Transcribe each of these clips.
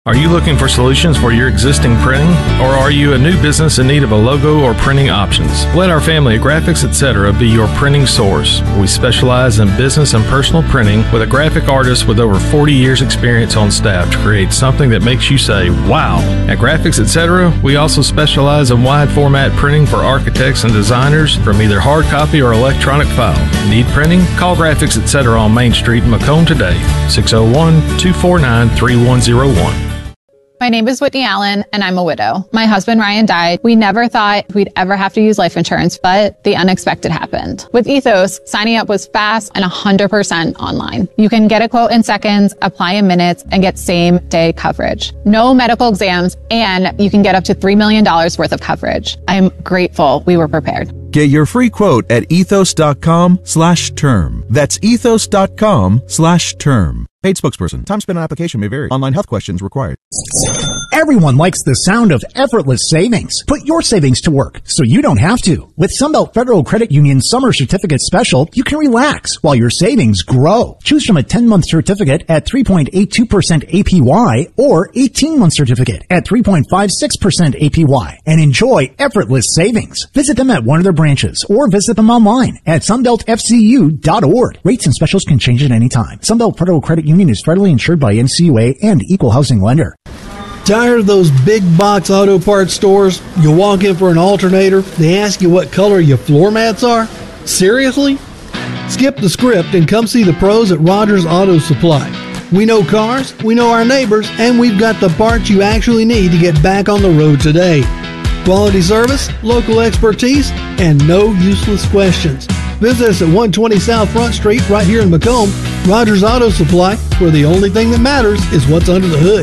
Are you looking for solutions for your existing printing? Or are you a new business in need of a logo or printing options? Let our family of Graphics Etc. be your printing source. We specialize in business and personal printing with a graphic artist with over 40 years experience on staff to create something that makes you say, wow. At Graphics Etc., we also specialize in wide format printing for architects and designers from either hard copy or electronic file. Need printing? Call Graphics Etc. on Main Street in Macomb today, 601-249-3101. My name is Whitney Allen, and I'm a widow. My husband, Ryan, died. We never thought we'd ever have to use life insurance, but the unexpected happened. With Ethos, signing up was fast and 100% online. You can get a quote in seconds, apply in minutes, and get same-day coverage. No medical exams, and you can get up to $3 million worth of coverage. I'm grateful we were prepared. Get your free quote at ethos.com/term. That's ethos.com/term. Paid spokesperson. Time spent on application may vary. Online health questions required. Everyone likes the sound of effortless savings. Put your savings to work so you don't have to. With Sunbelt Federal Credit Union Summer Certificate Special, you can relax while your savings grow. Choose from a 10-month certificate at 3.82% APY or 18-month certificate at 3.56% APY and enjoy effortless savings. Visit them at one of their branches or visit them online at sunbeltfcu.org. Rates and specials can change at any time. Sunbelt Federal Credit Union is federally insured by NCUA and Equal Housing Lender. Tired of those big box auto parts stores? You walk in for an alternator, they ask you what color your floor mats are? Seriously? Skip the script and come see the pros at Rogers Auto Supply. We know cars, we know our neighbors, and we've got the parts you actually need to get back on the road today. Quality service, local expertise, and no useless questions. Visit us at 120 South Front Street right here in Macomb. Rogers Auto Supply, where the only thing that matters is what's under the hood.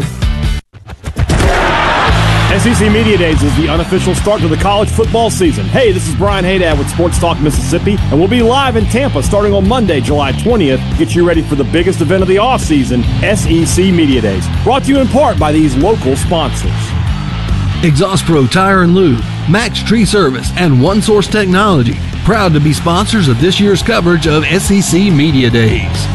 SEC Media Days is the unofficial start to the college football season. Hey, this is Brian Haydad with Sports Talk Mississippi, and we'll be live in Tampa starting on Monday, July 20th. Get you ready for the biggest event of the offseason, SEC Media Days. Brought to you in part by these local sponsors. Exhaust Pro Tire and Lube, Max Tree Service, and One Source Technology. Proud to be sponsors of this year's coverage of SEC Media Days.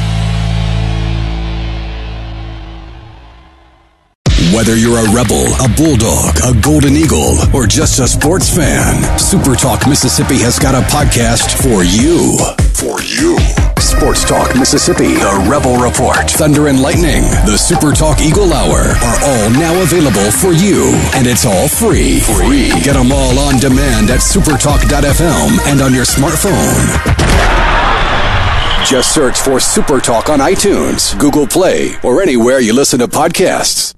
Whether you're a Rebel, a Bulldog, a Golden Eagle, or just a sports fan, Super Talk Mississippi has got a podcast for you. For you. Sports Talk Mississippi, the Rebel Report, Thunder and Lightning, the Super Talk Eagle Hour are all now available for you. And it's all free. Get them all on demand at supertalk.fm and on your smartphone. Just search for Super Talk on iTunes, Google Play, or anywhere you listen to podcasts.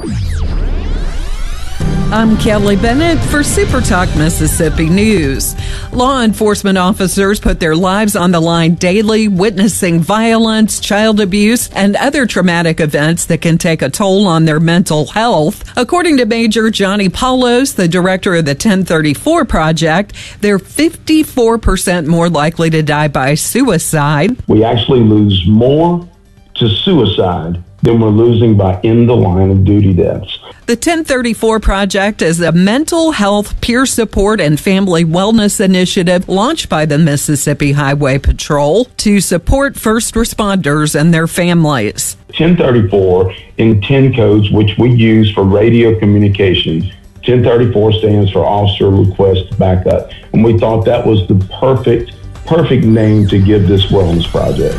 I'm Kelly Bennett for Super Talk Mississippi News. Law enforcement officers put their lives on the line daily, witnessing violence, child abuse, and other traumatic events that can take a toll on their mental health. According to Major Johnny Paulos, the director of the 1034 Project, they're 54% more likely to die by suicide. We actually lose more to suicide than we're losing by in the line of duty deaths. The 1034 Project is a mental health, peer support, and family wellness initiative launched by the Mississippi Highway Patrol to support first responders and their families. 1034 in 10 codes, which we use for radio communications. 1034 stands for Officer Request Backup. And we thought that was the perfect name to give this wellness project.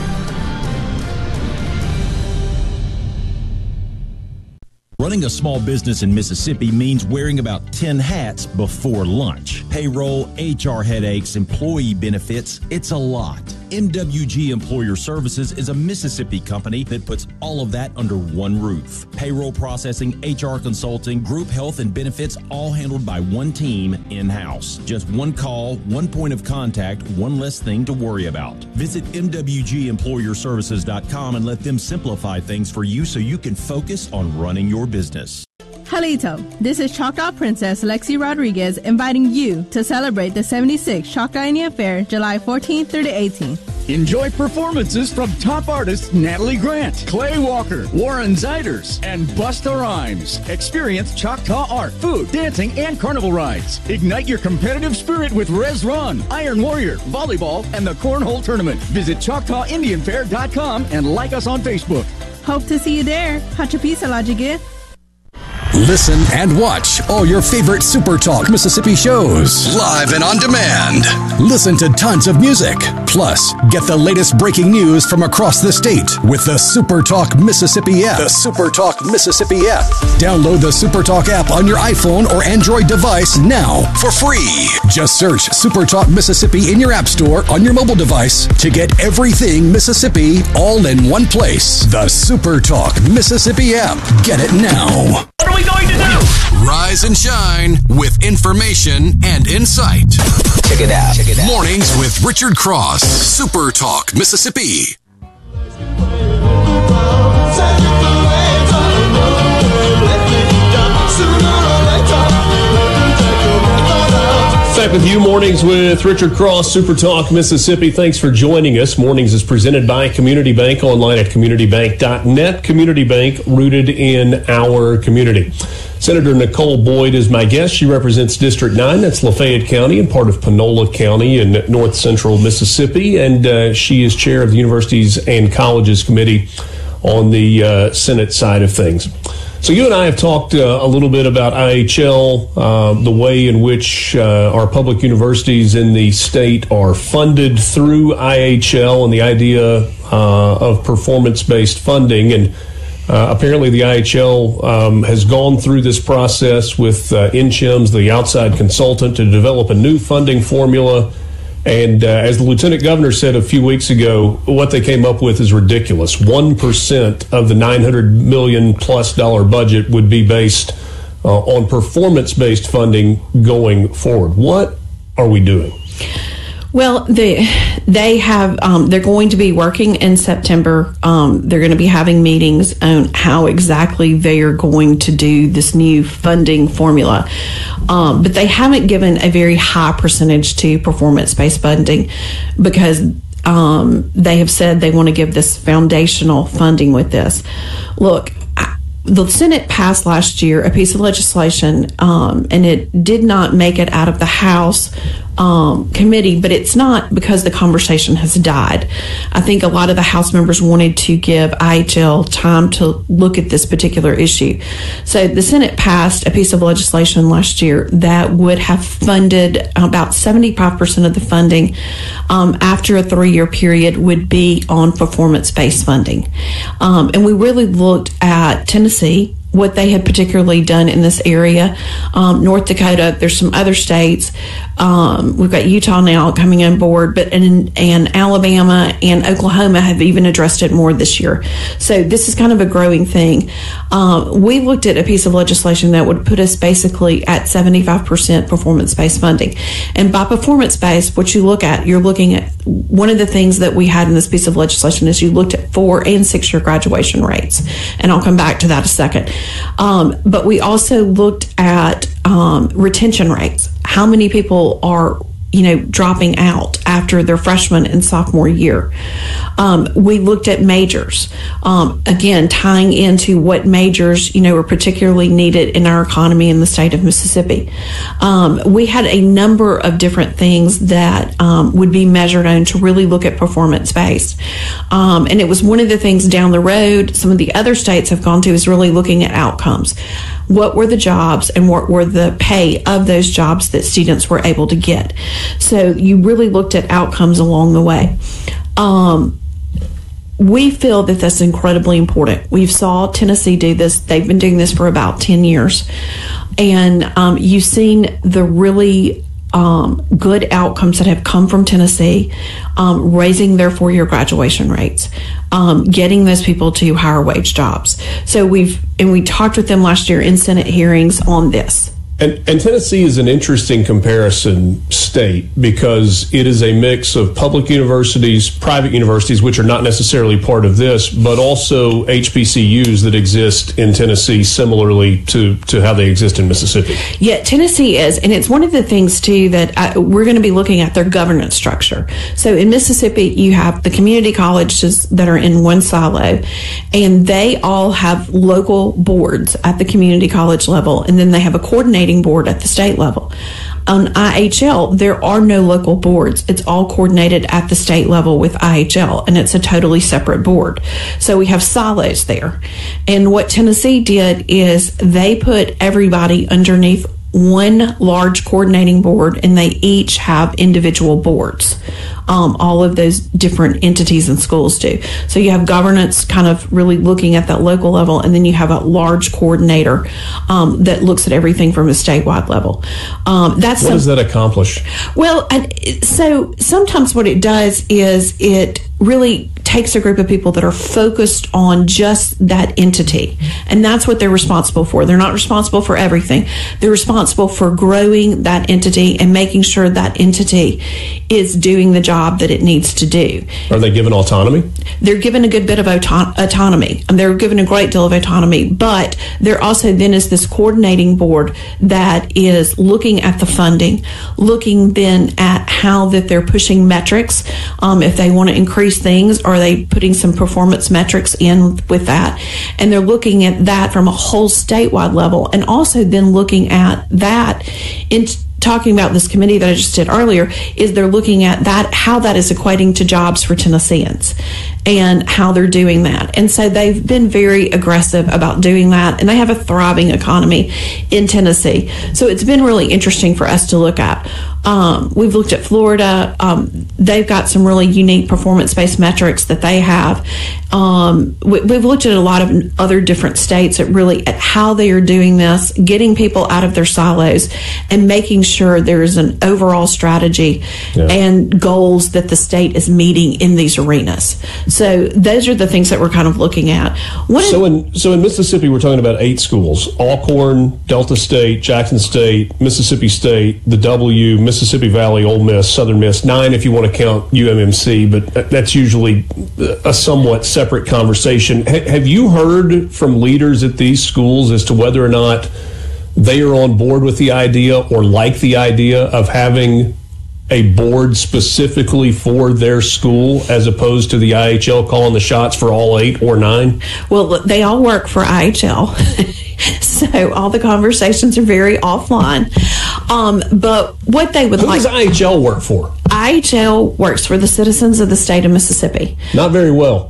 Running a small business in Mississippi means wearing about 10 hats before lunch. Payroll, HR headaches, employee benefits, it's a lot. MWG Employer Services is a Mississippi company that puts all of that under one roof. Payroll processing, HR consulting, group health and benefits, all handled by one team in-house. Just one call, one point of contact, one less thing to worry about. Visit MWGEmployerServices.com and let them simplify things for you so you can focus on running your business. Halito, this is Choctaw Princess Lexi Rodriguez inviting you to celebrate the 76th Choctaw Indian Fair July 14th through the 18th. Enjoy performances from top artists Natalie Grant, Clay Walker, Warren Ziders, and Busta Rhymes. Experience Choctaw art, food, dancing, and carnival rides. Ignite your competitive spirit with Res Run, Iron Warrior, volleyball, and the Cornhole Tournament. Visit ChoctawIndianFair.com and like us on Facebook. Hope to see you there. Hachapisa Lajigit. Listen and watch all your favorite Super Talk Mississippi shows live and on demand. Listen to tons of music. Plus, get the latest breaking news from across the state with the Super Talk Mississippi app. The Super Talk Mississippi app. Download the Super Talk app on your iPhone or Android device now for free. Just search Super Talk Mississippi in your app store on your mobile device to get everything Mississippi all in one place. The Super Talk Mississippi app. Get it now. What are we going to do? Rise and shine with information and insight. Check it out. Check it out. Mornings with Richard Cross. Super Talk Mississippi. Back with you, Mornings with Richard Cross, Super Talk Mississippi. Thanks for joining us. Mornings is presented by Community Bank, online at communitybank.net. Community Bank, rooted in our community. Senator Nicole Boyd is my guest. She represents District 9. That's Lafayette County and part of Panola County in north central Mississippi. And she is chair of the Universities and Colleges Committee on the Senate side of things. So you and I have talked a little bit about IHL, the way in which our public universities in the state are funded through IHL, and the idea of performance-based funding. And apparently the IHL has gone through this process with NCHEMS, the outside consultant, to develop a new funding formula. And as the lieutenant governor said a few weeks ago, what they came up with is ridiculous. 1% of the $900 million plus budget would be based on performance-based funding going forward. What are we doing? Well, they have, they're going to be working in September. They're going to be having meetings on how exactly they are going to do this new funding formula. But they haven't given a very high percentage to performance-based funding because they have said they want to give this foundational funding with this. Look, the Senate passed last year a piece of legislation, and it did not make it out of the House committee, but it's not because the conversation has died. I think a lot of the House members wanted to give IHL time to look at this particular issue. So the Senate passed a piece of legislation last year that would have funded about 75% of the funding after a 3-year period would be on performance-based funding. And we really looked at Tennessee, what they had particularly done in this area. North Dakota, there's some other states. We've got Utah now coming on board, but and Alabama and Oklahoma have even addressed it more this year. So this is kind of a growing thing. We looked at a piece of legislation that would put us basically at 75% performance-based funding. And by performance-based, what you look at, you're looking at one of the things that we had in this piece of legislation is you looked at 4- and 6-year graduation rates. And I'll come back to that in a second. But we also looked at retention rates. How many people are, dropping out after their freshman and sophomore year? We looked at majors, again, tying into what majors, were particularly needed in our economy in the state of Mississippi. We had a number of different things that would be measured on to really look at performance-based. And it was one of the things down the road some of the other states have gone to is really looking at outcomes. What were the jobs and what were the pay of those jobs that students were able to get? So you really looked at outcomes along the way. We feel that that's incredibly important. We saw Tennessee do this. They've been doing this for about 10 years. And you've seen the really good outcomes that have come from Tennessee, raising their 4-year graduation rates, getting those people to higher wage jobs. So we talked with them last year in Senate hearings on this. And Tennessee is an interesting comparison state because it is a mix of public universities, private universities, which are not necessarily part of this, but also HBCUs that exist in Tennessee similarly to how they exist in Mississippi. Yeah, Tennessee is, and it's one of the things, too, that we're going to be looking at their governance structure. So in Mississippi, you have the community colleges that are in one silo, and they all have local boards at the community college level, and then they have a coordinating coordinating board at the state level. On IHL, there are no local boards. It's all coordinated at the state level with IHL, and it's a totally separate board. So we have silos there. And what Tennessee did is they put everybody underneath one large coordinating board, and they each have individual boards. All of those different entities and schools do. So you have governance kind of really looking at that local level, and then you have a large coordinator that looks at everything from a statewide level. What does that accomplish? Well, so sometimes what it does is it really takes a group of people that are focused on just that entity, and that's what they're responsible for. They're not responsible for everything. They're responsible for growing that entity and making sure that entity is doing the job that it needs to do. Are they given autonomy? They're given a good bit of autonomy, and they're given a great deal of autonomy, but there also then is this coordinating board that is looking at the funding, looking then at how that they're pushing metrics, if they want to increase things, or are they putting some performance metrics in with that, and they're looking at that from a whole statewide level, and also then looking at that in talking about this committee that I just did earlier, is they're looking at that, how that is equating to jobs for Tennesseans and how they're doing that. And so they've been very aggressive about doing that, and they have a thriving economy in Tennessee. So it's been really interesting for us to look at. We've looked at Florida. They've got some really unique performance-based metrics that they have. We've looked at a lot of other different states at how they are doing this, getting people out of their silos and making sure there's an overall strategy and goals that the state is meeting in these arenas. So those are the things that we're kind of looking at. So in Mississippi, we're talking about 8 schools: Alcorn, Delta State, Jackson State, Mississippi State, the W, Mississippi Valley, Ole Miss, Southern Miss, 9 if you want to count UMMC, but that's usually a somewhat separate conversation. Have you heard from leaders at these schools as to whether or not they are on board with the idea or like the idea of having a board specifically for their school as opposed to the IHL calling the shots for all 8 or 9? Well, they all work for IHL. So all the conversations are very offline. But what they would Who does IHL work for? IHL works for the citizens of the state of Mississippi. Not very well.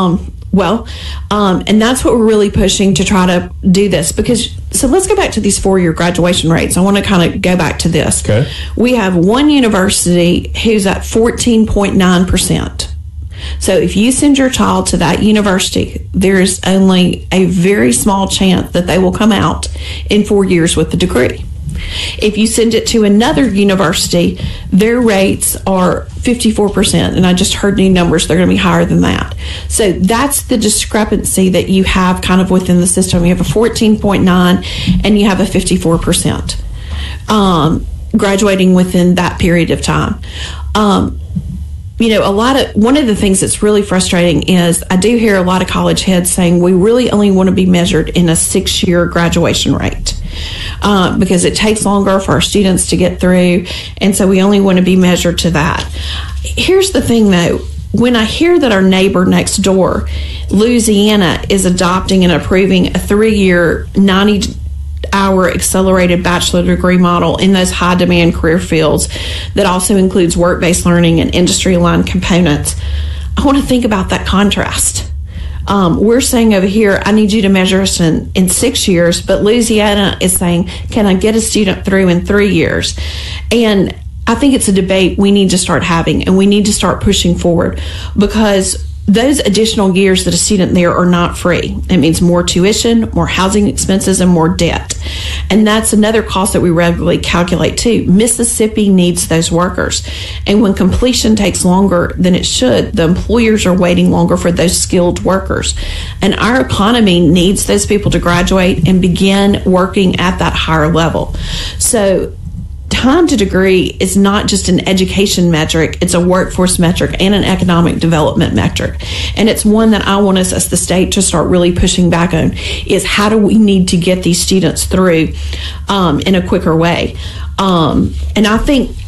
And that's what we're really pushing to try to do this, so let's go back to these 4-year graduation rates. I want to kind of go back to this. Okay. We have one university who's at 14.9%. So if you send your child to that university, there's only a very small chance that they will come out in 4 years with a degree. If you send it to another university, their rates are 54%, and I just heard new numbers, they're going to be higher than that. So that's the discrepancy that you have kind of within the system. You have a 14.9 and you have a 54% graduating within that period of time. One of the things that's really frustrating is I do hear a lot of college heads saying we really only want to be measured in a 6-year graduation rate because it takes longer for our students to get through, and so we only want to be measured to that. Here's the thing, though. When I hear that our neighbor next door, Louisiana, is adopting and approving a 3-year 90-hour accelerated bachelor degree model in those high-demand career fields that also includes work-based learning and industry-aligned components, I want to think about that contrast. We're saying over here, I need you to measure us in 6 years, but Louisiana is saying, can I get a student through in 3 years? And I think it's a debate we need to start having, and we need to start pushing forward, because those additional years that a student there are not free. It means more tuition, more housing expenses, and more debt. And that's another cost that we regularly calculate too. Mississippi needs those workers. And when completion takes longer than it should, the employers are waiting longer for those skilled workers. And our economy needs those people to graduate and begin working at that higher level. So time to degree is not just an education metric, it's a workforce metric and an economic development metric. And it's one that I want us as the state to start really pushing back on, is how do we need to get these students through in a quicker way. And I think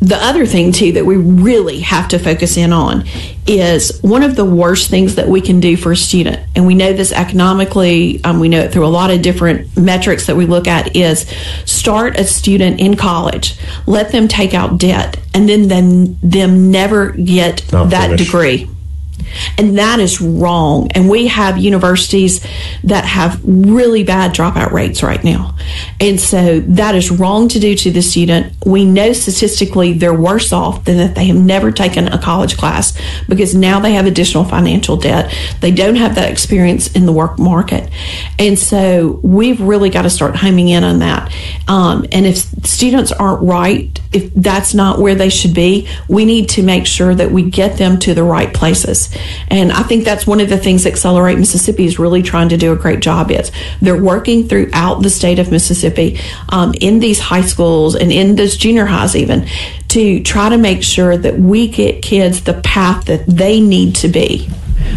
the other thing, too, that we really have to focus in on is one of the worst things that we can do for a student, and we know this economically, we know it through a lot of different metrics that we look at, is start a student in college, let them take out debt, and then them never get that degree. And that is wrong. And we have universities that have really bad dropout rates right now. And so that is wrong to do to the student. We know statistically they're worse off than if they have never taken a college class, because now they have additional financial debt. They don't have that experience in the work market. And so we've really got to start homing in on that. And if students aren't right, if that's not where they should be, we need to make sure that we get them to the right places. And I think that's one of the things Accelerate Mississippi is really trying to do a great job is. They're working throughout the state of Mississippi, in these high schools and in those junior highs even, to try to make sure that we get kids the path that they need to be.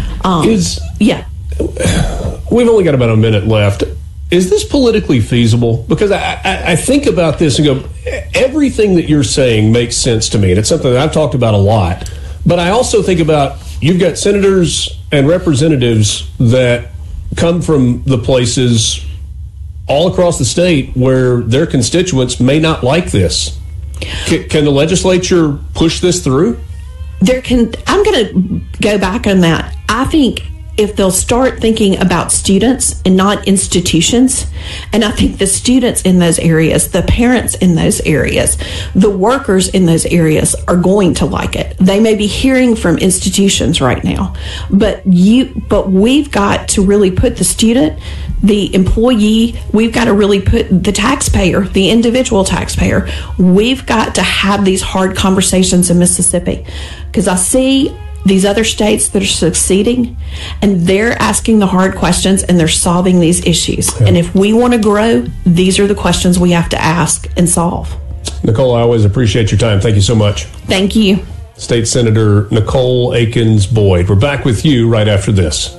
We've only got about a minute left. Is this politically feasible? Because I think about this and go, everything that you're saying makes sense to me. And it's something that I've talked about a lot. But I also think about, you've got senators and representatives that come from the places all across the state where their constituents may not like this. Can the legislature push this through? I'm going to go back on that. I think if they'll start thinking about students and not institutions, and I think the students in those areas, the parents in those areas, the workers in those areas are going to like it. They may be hearing from institutions right now, but we've got to really put the student, the employee, we've got to really put the taxpayer, the individual taxpayer, we've got to have these hard conversations in Mississippi, because I see these other states that are succeeding, and they're asking the hard questions and they're solving these issues. Yeah. And if we want to grow, these are the questions we have to ask and solve. Nicole, I always appreciate your time. Thank you so much. Thank you. State Senator Nicole Akins Boyd. We're back with you right after this.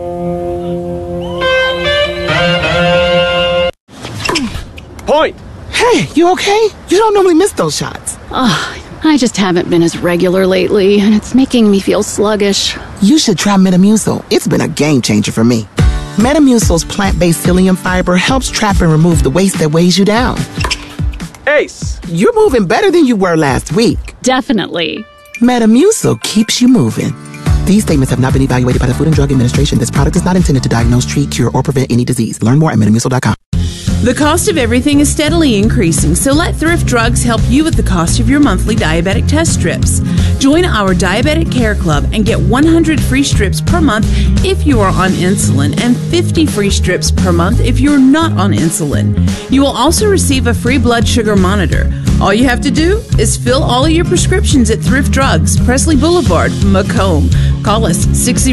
Point! Hey, you okay? You don't normally miss those shots. I just haven't been as regular lately, and it's making me feel sluggish. You should try Metamucil. It's been a game changer for me. Metamucil's plant-based psyllium fiber helps trap and remove the waste that weighs you down. Ace! You're moving better than you were last week. Definitely. Metamucil keeps you moving. These statements have not been evaluated by the Food and Drug Administration. This product is not intended to diagnose, treat, cure, or prevent any disease. Learn more at Metamucil.com. The cost of everything is steadily increasing, so let Thrift Drugs help you with the cost of your monthly diabetic test strips. Join our Diabetic Care Club and get 100 free strips per month if you are on insulin and 50 free strips per month if you're not on insulin. You will also receive a free blood sugar monitor. All you have to do is fill all of your prescriptions at Thrift Drugs, Presley Boulevard, Macomb. Call us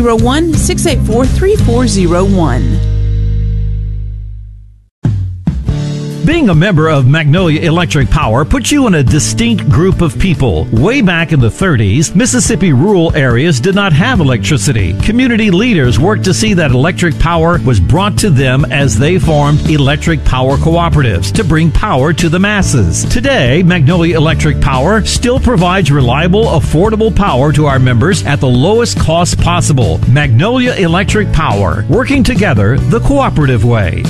601-684-3401. Being a member of Magnolia Electric Power puts you in a distinct group of people. Way back in the 30s, Mississippi rural areas did not have electricity. Community leaders worked to see that electric power was brought to them as they formed electric power cooperatives to bring power to the masses. Today, Magnolia Electric Power still provides reliable, affordable power to our members at the lowest cost possible. Magnolia Electric Power, working together the cooperative way.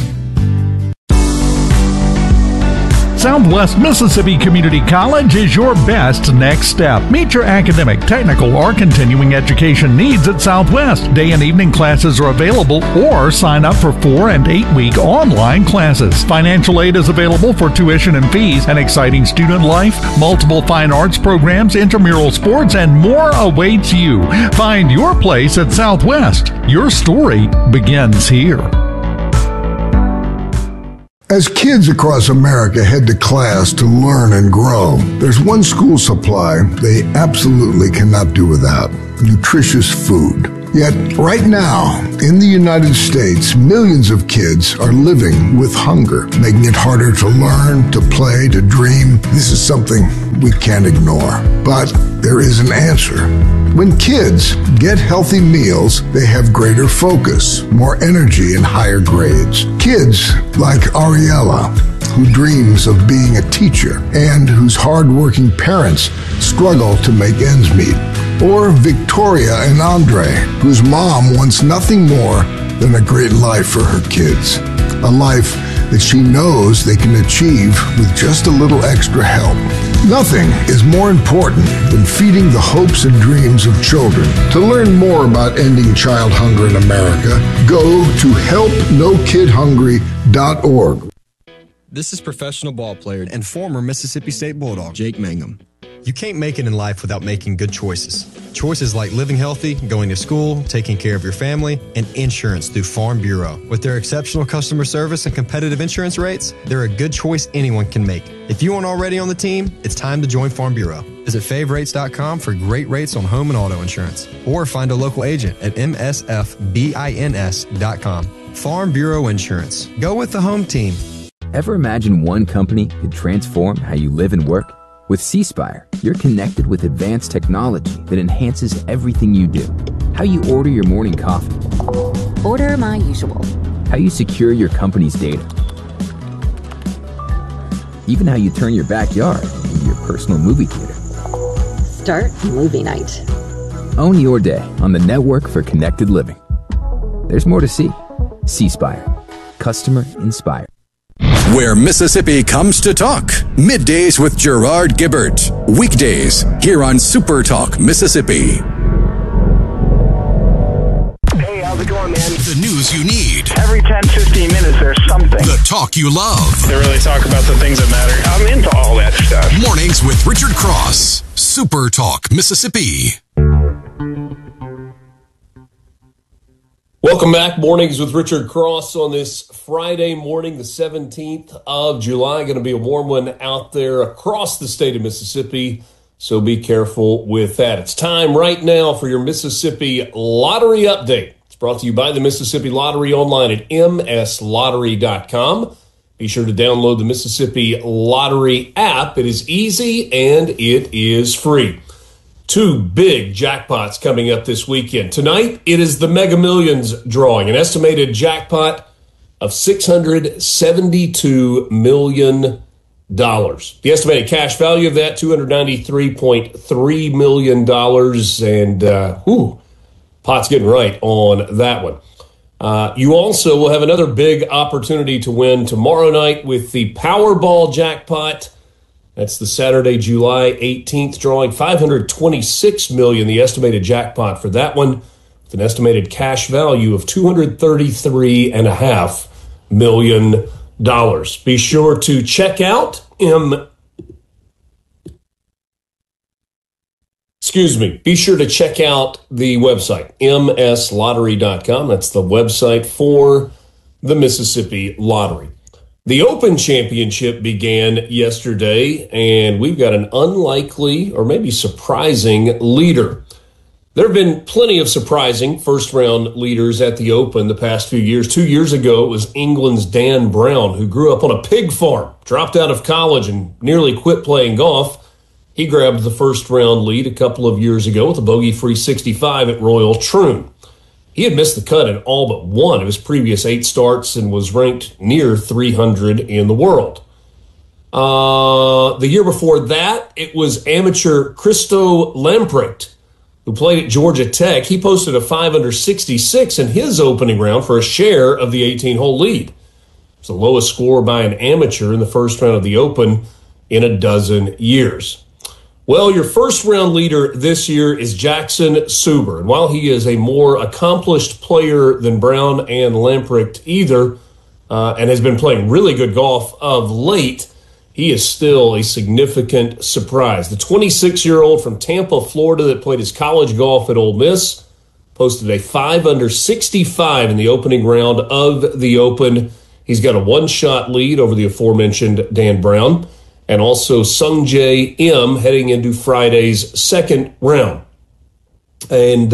Southwest Mississippi Community College is your best next step. Meet your academic, technical, or continuing education needs at Southwest. Day and evening classes are available, or sign up for 4- and 8-week online classes. Financial aid is available for tuition and fees, an exciting student life, multiple fine arts programs, intramural sports, and more awaits you. Find your place at Southwest. Your story begins here. As kids across America head to class to learn and grow, there's one school supply they absolutely cannot do without: nutritious food. Yet, right now, in the United States, millions of kids are living with hunger, making it harder to learn, to play, to dream. This is something we can't ignore. But there is an answer. When kids get healthy meals, they have greater focus, more energy, and higher grades. Kids like Ariella who dreams of being a teacher and whose hardworking parents struggle to make ends meet. Or Victoria and Andre, whose mom wants nothing more than a great life for her kids. A life that she knows they can achieve with just a little extra help. Nothing is more important than feeding the hopes and dreams of children. To learn more about ending child hunger in America, go to helpnokidhungry.org. This is professional ball player and former Mississippi State Bulldog, Jake Mangum. You can't make it in life without making good choices. Choices like living healthy, going to school, taking care of your family, and insurance through Farm Bureau. With their exceptional customer service and competitive insurance rates, they're a good choice anyone can make. If you aren't already on the team, it's time to join Farm Bureau. Visit favrates.com for great rates on home and auto insurance, or find a local agent at msfbins.com. Farm Bureau Insurance. Go with the home team. Ever imagine one company could transform how you live and work? With C-Spire, you're connected with advanced technology that enhances everything you do. How you order your morning coffee. Order my usual. How you secure your company's data. Even how you turn your backyard into your personal movie theater. Start movie night. Own your day on the network for connected living. There's more to see. C-Spire. Customer inspired. Where Mississippi comes to talk. Middays with Gerard Gibbert. Weekdays here on Super Talk Mississippi. Hey, how's it going, man? The news you need. Every 10, 15 minutes, there's something. The talk you love. They really talk about the things that matter. I'm into all that stuff. Mornings with Richard Cross. Super Talk Mississippi. Welcome back. Mornings with Richard Cross on this Friday morning, the 17th of July. Going to be a warm one out there across the state of Mississippi, so be careful with that. It's time right now for your Mississippi Lottery Update. It's brought to you by the Mississippi Lottery online at mslottery.com. Be sure to download the Mississippi Lottery app. It is easy and it is free. Two big jackpots coming up this weekend. Tonight, it is the Mega Millions drawing, an estimated jackpot of $672 million. The estimated cash value of that, $293.3 million. And, pot's getting right on that one. You also will have another big opportunity to win tomorrow night with the Powerball jackpot. That's the Saturday, July 18th drawing, $526 million, the estimated jackpot for that one, with an estimated cash value of $233.5 million. Be sure to check out Be sure to check out the website, mslottery.com. That's the website for the Mississippi Lottery. The Open Championship began yesterday, and we've got an unlikely or maybe surprising leader. There have been plenty of surprising first-round leaders at the Open the past few years. 2 years ago, it was England's Dan Brown, who grew up on a pig farm, dropped out of college, and nearly quit playing golf. He grabbed the first-round lead a couple of years ago with a bogey-free 65 at Royal Troon. He had missed the cut in all but one of his previous 8 starts and was ranked near 300 in the world. The year before that, it was amateur Christo Lamprecht, who played at Georgia Tech. He posted a 5 under 66 in his opening round for a share of the 18-hole lead. It's the lowest score by an amateur in the first round of the Open in a dozen years. Well, your first-round leader this year is Jackson Suber. And while he is a more accomplished player than Brown and Lamprecht either, and has been playing really good golf of late, he is still a significant surprise. The 26-year-old from Tampa, Florida, that played his college golf at Ole Miss, posted a 5 under 65 in the opening round of the Open. He's got a one-shot lead over the aforementioned Dan Brown, and also Sung Jae Im heading into Friday's second round. And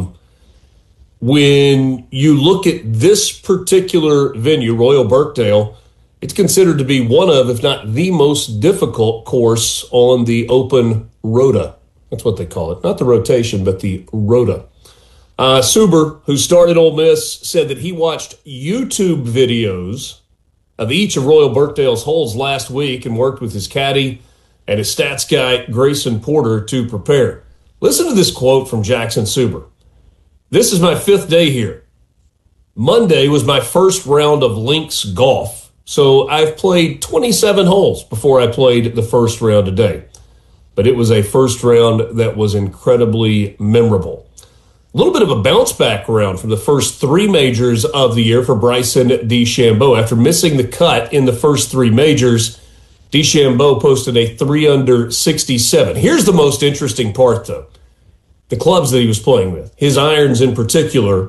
when you look at this particular venue, Royal Birkdale, it's considered to be one of, if not the most difficult course on the Open Rota. That's what they call it. Not the rotation, but the Rota. Suber, who started Ole Miss, said that he watched YouTube videos of each of Royal Birkdale's holes last week and worked with his caddy and his stats guy, Grayson Porter, to prepare. Listen to this quote from Jackson Suber. "This is my 5th day here. Monday was my first round of links golf, so I've played 27 holes before I played the first round today. But it was a first round that was incredibly memorable." A little bit of a bounce-back round from the first 3 majors of the year for Bryson DeChambeau. After missing the cut in the first 3 majors, DeChambeau posted a 3-under 67. Here's the most interesting part, though. The clubs that he was playing with. His irons in particular,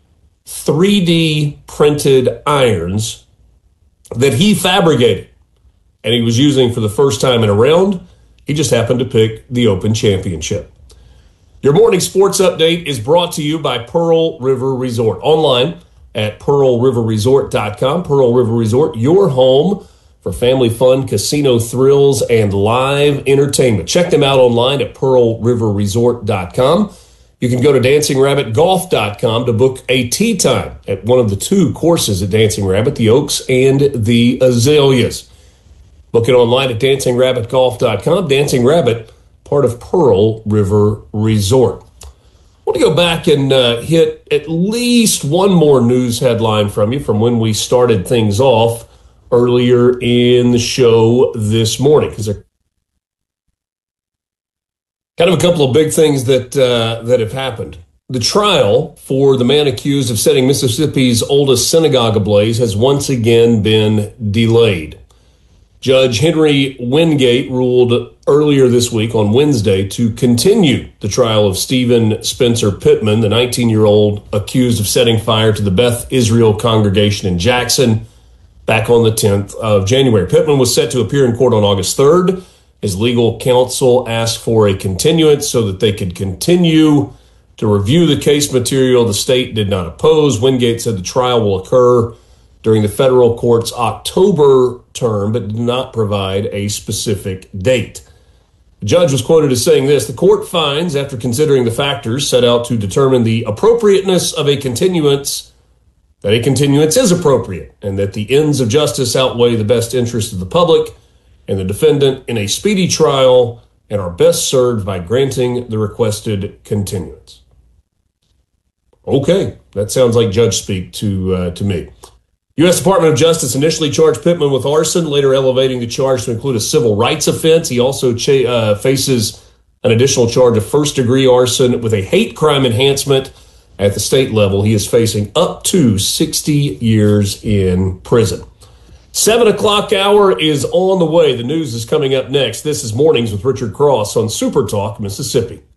3D printed irons that he fabricated and he was using for the first time in a round. He just happened to pick the Open Championship. Your morning sports update is brought to you by Pearl River Resort. Online at pearlriverresort.com. Pearl River Resort, your home for family fun, casino thrills, and live entertainment. Check them out online at pearlriverresort.com. You can go to dancingrabbitgolf.com to book a tee time at one of the 2 courses at Dancing Rabbit, the Oaks and the Azaleas. Book it online at dancingrabbitgolf.com. Dancing Rabbit, part of Pearl River Resort. I want to go back and hit at least one more news headline from you from when we started things off earlier in the show this morning, because there are kind of a couple of big things that have happened. The trial for the man accused of setting Mississippi's oldest synagogue ablaze has once again been delayed. Judge Henry Wingate ruled earlier this week on Wednesday to continue the trial of Stephen Spencer Pittman, the 19-year-old accused of setting fire to the Beth Israel congregation in Jackson back on the 10th of January. Pittman was set to appear in court on August 3rd. His legal counsel asked for a continuance so that they could continue to review the case material. The state did not oppose. Wingate said the trial will occur during the federal court's October term, but did not provide a specific date. The judge was quoted as saying this: "The court finds, after considering the factors set out to determine the appropriateness of a continuance, that a continuance is appropriate and that the ends of justice outweigh the best interest of the public and the defendant in a speedy trial and are best served by granting the requested continuance." Okay, that sounds like judge speak to me. U.S. Department of Justice initially charged Pittman with arson, later elevating the charge to include a civil rights offense. He also faces an additional charge of first-degree arson with a hate crime enhancement. At the state level, he is facing up to 60 years in prison. 7 o'clock hour is on the way. The news is coming up next. This is Mornings with Richard Cross on Super Talk Mississippi.